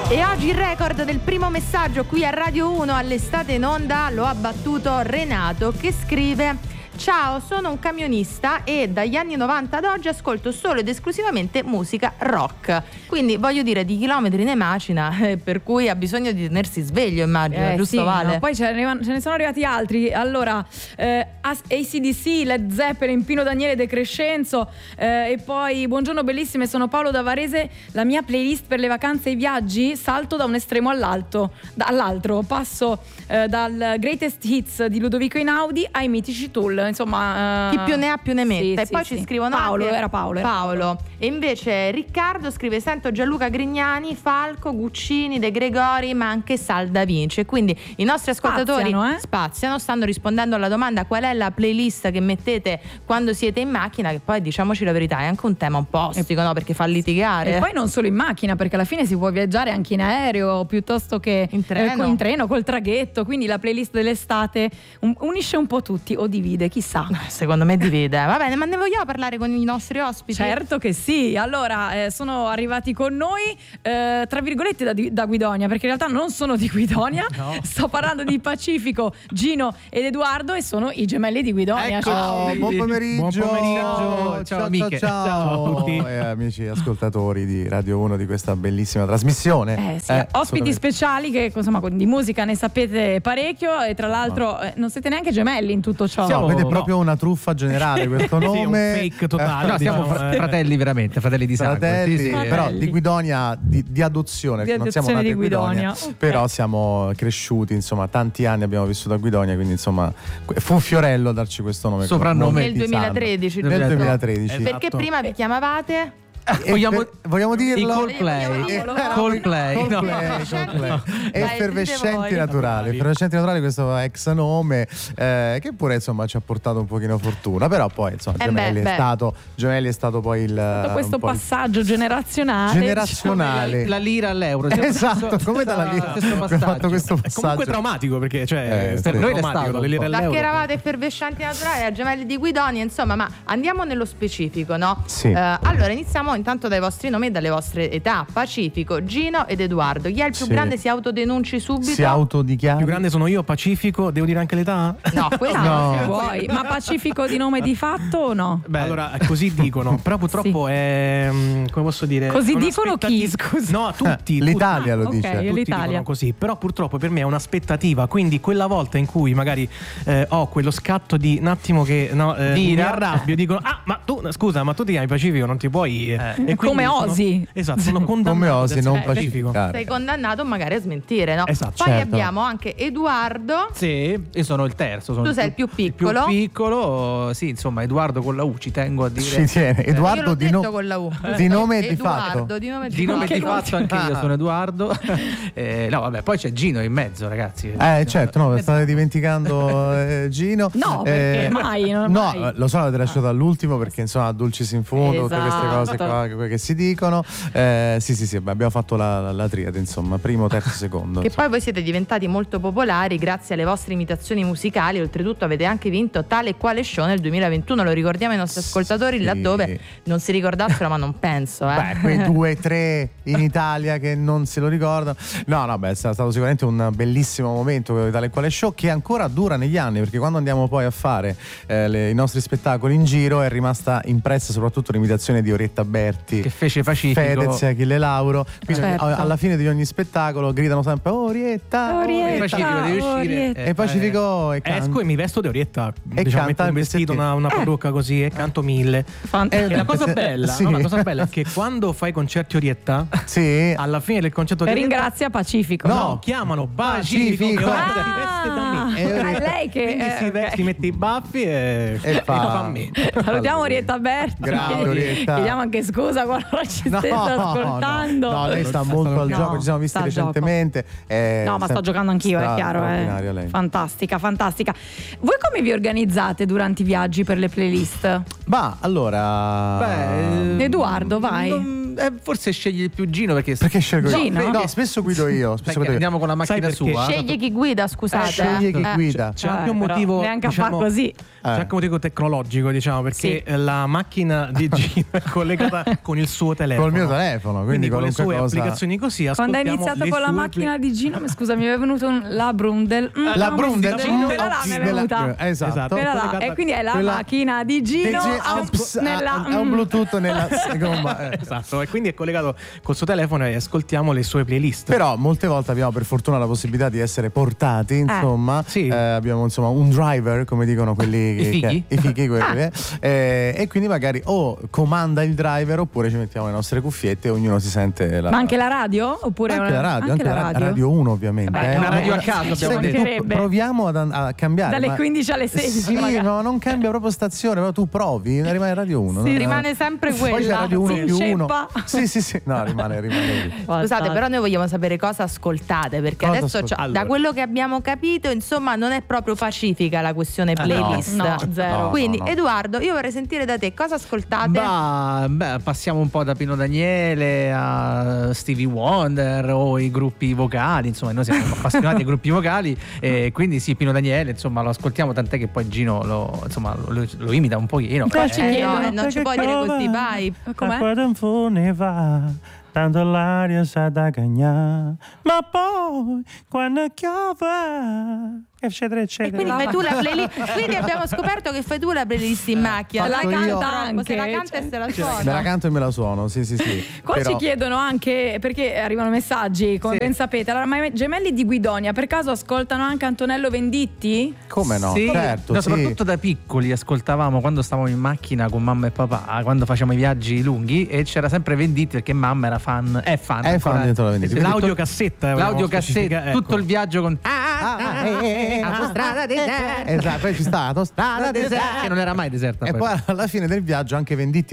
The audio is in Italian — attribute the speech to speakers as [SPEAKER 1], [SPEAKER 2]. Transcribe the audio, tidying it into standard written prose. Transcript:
[SPEAKER 1] E oggi il record del primo messaggio qui a Radio 1 all'estate in onda lo ha battuto Renato, che scrive: ciao, sono un camionista e dagli anni 90 ad oggi ascolto solo ed esclusivamente musica rock. Quindi voglio dire, di chilometri ne macina, per cui ha bisogno di tenersi sveglio, immagino, giusto,
[SPEAKER 2] sì,
[SPEAKER 1] Vale?
[SPEAKER 2] No, poi ce ne sono arrivati altri. Allora, AC/DC, Led Zeppelin, Pino Daniele, De Crescenzo, e poi buongiorno bellissime, sono Paolo da Varese. La mia playlist per le vacanze e i viaggi, salto da un estremo all'altro, passo dal Greatest Hits di Ludovico Einaudi ai mitici Tool. Insomma,
[SPEAKER 1] chi più ne ha più ne metta.
[SPEAKER 2] Sì,
[SPEAKER 1] e poi
[SPEAKER 2] sì.
[SPEAKER 1] ci scrivono
[SPEAKER 2] Era Paolo.
[SPEAKER 1] E invece Riccardo scrive: sento Gianluca Grignani, Falco, Guccini, De Gregori, ma anche Sal Da Vinci. Quindi i nostri ascoltatori spaziano, stanno rispondendo alla domanda: qual è la playlist che mettete quando siete in macchina? Che poi, diciamoci la verità, è anche un tema un po' ostico, no? Perché fa litigare.
[SPEAKER 2] E poi non solo in macchina, perché alla fine si può viaggiare anche in aereo piuttosto che in treno, col traghetto. Quindi la playlist dell'estate unisce un po' tutti, o divide, chissà.
[SPEAKER 1] Secondo me divide. Va bene, ma ne vogliamo parlare con i nostri ospiti?
[SPEAKER 2] Certo che sì. Allora, sono arrivati con noi tra virgolette da Guidonia, perché in realtà non sono di Guidonia.
[SPEAKER 3] No.
[SPEAKER 2] Sto parlando di Pacifico, Gino ed Edoardo, e sono i gemelli di Guidonia.
[SPEAKER 3] Ecco.
[SPEAKER 2] Ciao.
[SPEAKER 3] Buon pomeriggio. Ciao amiche. Ciao a tutti.
[SPEAKER 4] Amici ascoltatori di Radio 1 di questa bellissima trasmissione.
[SPEAKER 2] Sì. Ospiti speciali che insomma di musica ne sapete parecchio, e tra l'altro non siete neanche gemelli in tutto ciò.
[SPEAKER 4] Vede proprio una truffa generale questo nome.
[SPEAKER 3] Sì, un fake totale.
[SPEAKER 5] No, siamo fratelli veramente, fratelli di sangue. Sì.
[SPEAKER 4] Però di Guidonia di adozione, non siamo nati a Guidonia,
[SPEAKER 2] okay.
[SPEAKER 4] Però siamo cresciuti, insomma, tanti anni abbiamo vissuto a Guidonia, quindi insomma fu un fiorello darci questo nome.
[SPEAKER 5] Soprannome
[SPEAKER 1] nel 2013.
[SPEAKER 4] Nel 2013.
[SPEAKER 1] Esatto. Perché prima vi chiamavate?
[SPEAKER 4] Vogliamo dirlo?
[SPEAKER 5] I Coldplay.
[SPEAKER 4] Effervescenti naturali, questo ex nome che pure insomma ci ha portato un pochino fortuna, però poi insomma Gemelli è stato poi il
[SPEAKER 2] questo passaggio generazionale.
[SPEAKER 5] La lira all'euro.
[SPEAKER 4] Esatto, come dalla lira abbiamo fatto questo passaggio.
[SPEAKER 3] Comunque traumatico, perché per
[SPEAKER 5] noi è stato
[SPEAKER 3] dalle lire all'euro.
[SPEAKER 1] Che eravate effervescenti naturali a Gemelli di Guidonia, insomma, ma andiamo nello specifico, no?
[SPEAKER 4] Sì.
[SPEAKER 1] Allora iniziamo intanto dai vostri nomi e dalle vostre età. Pacifico, Gino ed Edoardo. Chi è il più grande? Si autodenunci subito.
[SPEAKER 4] Si autodichiara.
[SPEAKER 3] Più grande sono io, Pacifico. Devo dire anche l'età?
[SPEAKER 1] No, questo
[SPEAKER 4] no.
[SPEAKER 1] non si può.
[SPEAKER 2] Vuoi. Ma Pacifico di nome di fatto o no?
[SPEAKER 3] Beh, allora così dicono, però purtroppo è come posso dire?
[SPEAKER 2] Così dicono chi? Scusa.
[SPEAKER 3] No, tutti.
[SPEAKER 4] L'Italia lo dice.
[SPEAKER 2] Ok,
[SPEAKER 3] Tutti
[SPEAKER 2] l'Italia.
[SPEAKER 3] dicono così, però purtroppo per me è un'aspettativa, quindi quella volta in cui magari ho quello scatto di un attimo che mi arrabbio, dicono ma tu scusa, ma tu ti chiami Pacifico, non ti puoi e
[SPEAKER 2] come Osi.
[SPEAKER 3] Esatto, sono condannato
[SPEAKER 4] Come Osi, non
[SPEAKER 3] Pacifico.
[SPEAKER 1] Sei condannato magari a smentire, no?
[SPEAKER 3] Esatto,
[SPEAKER 1] Poi
[SPEAKER 4] certo.
[SPEAKER 1] abbiamo anche Edoardo.
[SPEAKER 5] Sì, io sono il terzo.
[SPEAKER 1] Tu sei il più piccolo.
[SPEAKER 5] Più piccolo, sì, insomma, Edoardo con la U, ci tengo a dire.
[SPEAKER 4] Ci tiene.
[SPEAKER 1] Io
[SPEAKER 4] Edoardo
[SPEAKER 1] l'ho
[SPEAKER 4] di
[SPEAKER 1] detto con la U.
[SPEAKER 4] di nome e di
[SPEAKER 1] Edoardo,
[SPEAKER 4] fatto.
[SPEAKER 1] di nome
[SPEAKER 5] Di nome di fatto anche io sono Edoardo. No, vabbè, poi c'è Gino in mezzo, ragazzi.
[SPEAKER 4] Certo, no, state dimenticando Gino.
[SPEAKER 2] No, perché mai?
[SPEAKER 4] No,
[SPEAKER 2] mai.
[SPEAKER 4] lo so, l'avete lasciato all'ultimo perché insomma dulcis in fundo, tutte queste cose qua che si dicono. Sì, beh, abbiamo fatto la triade, insomma, primo, terzo, secondo.
[SPEAKER 1] Che poi voi siete diventati molto popolari grazie alle vostre imitazioni musicali. Oltretutto avete anche vinto tale e quale show nel 2021. Lo ricordiamo ai nostri ascoltatori, laddove non si ricordassero, ma non penso.
[SPEAKER 4] Beh, quei 2 o 3 in Italia che non se lo ricordano. No, beh, è stato sicuramente un bellissimo momento tale e quale show, che ancora dura negli anni, perché quando andiamo poi a fare i nostri spettacoli in giro è rimasta impressa soprattutto l'imitazione di Orietta Berti,
[SPEAKER 5] che fece Pacifico,
[SPEAKER 4] Fedez e Achille Lauro. Quindi alla fine di ogni spettacolo gridano sempre Orietta.
[SPEAKER 5] Pacifico devi uscire
[SPEAKER 4] E Pacifico
[SPEAKER 3] esco e mi vesto di Orietta,
[SPEAKER 4] e
[SPEAKER 3] diciamo,
[SPEAKER 4] canta
[SPEAKER 3] metto un
[SPEAKER 4] il
[SPEAKER 3] vestito, una parrucca così, e canto 1000. E la cosa bella,
[SPEAKER 4] sì.
[SPEAKER 3] la cosa bella è che quando fai concerti Orietta,
[SPEAKER 4] sì,
[SPEAKER 3] alla fine del concerto di Orietta
[SPEAKER 2] Ringrazia Pacifico.
[SPEAKER 3] no, chiamano Pacifico.
[SPEAKER 4] Pacifico.
[SPEAKER 3] E Orietta si veste da me.
[SPEAKER 2] È lei che
[SPEAKER 3] Quindi si mette i baffi e fa a me.
[SPEAKER 2] Salutiamo Orietta Berti.
[SPEAKER 4] Grande Orietta.
[SPEAKER 2] Chiediamo anche scusa quando ci stesse ascoltando.
[SPEAKER 4] No, lei sta molto al gioco, ci siamo visti recentemente.
[SPEAKER 2] No, ma sto giocando anch'io, è chiaro.
[SPEAKER 4] Lei.
[SPEAKER 2] Fantastica. Voi come vi organizzate durante i viaggi per le playlist?
[SPEAKER 4] Ma allora
[SPEAKER 2] Edoardo, vai.
[SPEAKER 5] Forse scegli più Gino perché
[SPEAKER 4] scelgo
[SPEAKER 2] Gino?
[SPEAKER 4] io? No, spesso guido io.
[SPEAKER 5] andiamo con la macchina sua.
[SPEAKER 1] Sceglie chi guida, scusate.
[SPEAKER 4] Sceglie chi guida.
[SPEAKER 3] C'è anche un motivo,
[SPEAKER 2] neanche a
[SPEAKER 3] diciamo,
[SPEAKER 2] far così.
[SPEAKER 3] c'è anche un motivo tecnologico, diciamo, perché la macchina di Gino è collegata con il suo telefono.
[SPEAKER 4] Col mio telefono, quindi
[SPEAKER 3] con le sue
[SPEAKER 4] cosa...
[SPEAKER 3] applicazioni così.
[SPEAKER 2] Quando hai iniziato con la macchina di Gino, scusa, mi è venuto la Brundel.
[SPEAKER 4] La Brundel
[SPEAKER 2] quella là mi è venuta.
[SPEAKER 4] Esatto.
[SPEAKER 2] Quella là. E quindi è la macchina di Gino
[SPEAKER 4] ha un Bluetooth nella gomma.
[SPEAKER 3] Esatto, e quindi è collegato col suo telefono e ascoltiamo le sue playlist.
[SPEAKER 4] Però molte volte abbiamo per fortuna la possibilità di essere portati, insomma.
[SPEAKER 3] Sì.
[SPEAKER 4] Abbiamo insomma un driver, come dicono quelli
[SPEAKER 5] I
[SPEAKER 4] fighi quelli. E quindi magari o comanda il driver oppure ci mettiamo le nostre cuffiette e ognuno si sente la...
[SPEAKER 2] Ma anche la radio? Oppure
[SPEAKER 4] anche la radio, anche la Radio 1 ovviamente.
[SPEAKER 2] Vabbè,
[SPEAKER 5] una radio a caso abbiamo detto.
[SPEAKER 4] Proviamo a cambiare.
[SPEAKER 2] Dalle 15 alle 16.
[SPEAKER 4] Sì, no, non cambia proprio stazione, però tu provi, rimane Radio 1.
[SPEAKER 1] Sì, rimane sempre quella.
[SPEAKER 4] Poi c'è Radio 1 più 1.
[SPEAKER 2] Sì.
[SPEAKER 4] No, rimane lì.
[SPEAKER 1] Scusate, però noi vogliamo sapere cosa ascoltate, perché
[SPEAKER 4] Cosa
[SPEAKER 1] adesso
[SPEAKER 4] ascoltate?
[SPEAKER 1] da quello che abbiamo capito, insomma, non è proprio pacifica la questione playlist.
[SPEAKER 2] No, zero.
[SPEAKER 1] Quindi,
[SPEAKER 4] no.
[SPEAKER 1] Edoardo, io vorrei sentire da te cosa ascoltate.
[SPEAKER 5] Passiamo un po' da Pino Daniele a Stevie Wonder o i gruppi vocali, insomma noi siamo appassionati ai gruppi vocali e quindi sì, Pino Daniele insomma lo ascoltiamo, tant'è che poi Gino lo imita un pochino.
[SPEAKER 1] Non ci puoi dire così, vai.
[SPEAKER 2] Com'è?
[SPEAKER 6] Acqua tempo ne va, tanto l'aria sa da cagnà, ma poi quando piove, eccetera eccetera.
[SPEAKER 1] Quindi fai tu la playlist. Quindi abbiamo scoperto che fai tu la playlist in macchina.
[SPEAKER 2] La
[SPEAKER 4] Fatto io.
[SPEAKER 2] canta anche.
[SPEAKER 1] Se la canta e se la suona.
[SPEAKER 4] Me la canto e me la suono, sì.
[SPEAKER 2] Qua
[SPEAKER 4] Però...
[SPEAKER 2] ci chiedono anche, perché arrivano messaggi, come ben sapete, allora, ma i gemelli di Guidonia per caso ascoltano anche Antonello Venditti?
[SPEAKER 4] Come no?
[SPEAKER 5] Sì.
[SPEAKER 4] Certo,
[SPEAKER 5] No,
[SPEAKER 4] sì.
[SPEAKER 5] soprattutto da piccoli ascoltavamo quando stavamo in macchina con mamma e papà, quando facciamo i viaggi lunghi e c'era sempre Venditti perché mamma era fan. È fan
[SPEAKER 4] di Antonello Venditti.
[SPEAKER 5] Quindi
[SPEAKER 3] L'audiocassetta.
[SPEAKER 5] l'audiocassetta, tutto il viaggio con
[SPEAKER 4] Autostrada deserta. Esatto, poi ci sta Autostrada deserta.
[SPEAKER 5] che non era mai deserta.
[SPEAKER 4] E poi alla fine del viaggio anche Venditti